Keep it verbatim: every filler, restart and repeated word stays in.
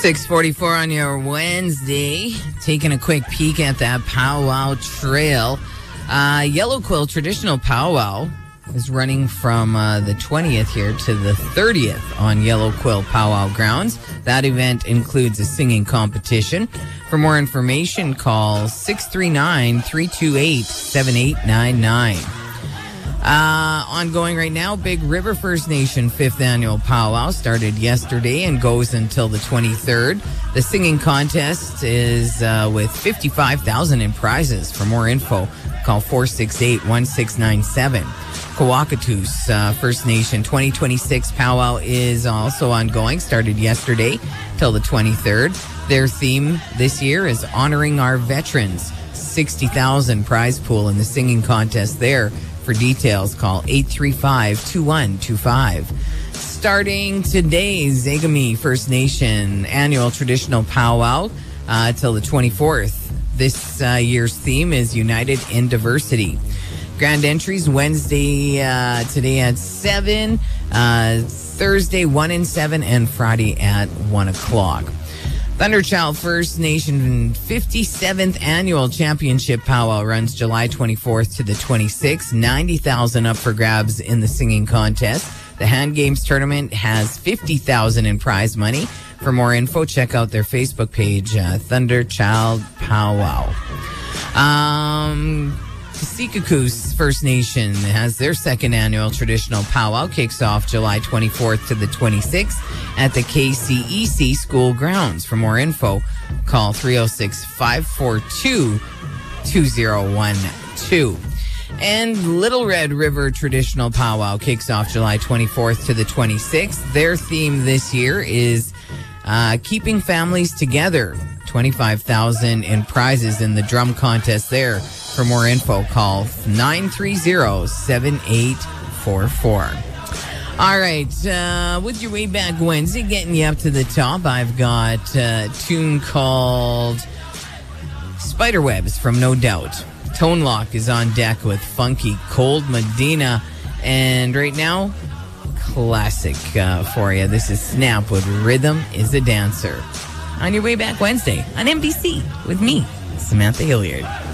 six forty-four on your Wednesday. Taking a quick peek at that powwow trail. Uh, Yellow Quill Traditional Powwow is running from uh, the twentieth here to the thirtieth on Yellow Quill Powwow grounds. That event includes a singing competition. For more information, call six three nine, three two eight, seven eight nine nine. Uh, ongoing right now, Big River First Nation fifth Annual Powwow started yesterday and goes until the twenty-third. The singing contest is uh, with fifty-five thousand in prizes. For more info, call four six eight, one six nine seven. Kawakatus uh, First Nation twenty twenty-six Powwow is also ongoing, started yesterday till the twenty-third. Their theme this year is honoring our veterans. sixty thousand prize pool in the singing contest there. For details, call eight three five, two one two five. Starting today, Zegami First Nation Annual Traditional Powwow uh, till the twenty-fourth. This uh, year's theme is United in Diversity. Grand entries Wednesday uh, today at seven, uh, Thursday one and seven, and Friday at one o'clock. Thunderchild First Nation fifty-seventh Annual Championship Powwow runs July twenty-fourth to the twenty-sixth. ninety thousand up for grabs in the singing contest. The Hand Games Tournament has fifty thousand in prize money. For more info, check out their Facebook page, uh, Thunderchild Powwow. Um... Sikakus First Nation has their second annual traditional powwow. Kicks off July twenty-fourth to the twenty-sixth at the K C E C school grounds. For more info, call three oh six, five four two, two oh one two. And Little Red River Traditional Powwow kicks off July twenty-fourth to the twenty-sixth. Their theme this year is uh, keeping families together. twenty-five thousand in prizes in the drum contest there. For more info, call nine three zero, seven eight four four. All right, uh, with your way back Wednesday, getting you up to the top, I've got a tune called Spiderwebs from No Doubt. Tone Lock is on deck with Funky Cold Medina. And right now, classic uh, for you. This is Snap with Rhythm is a Dancer. On your way back Wednesday on N B C with me, Samantha Hilliard.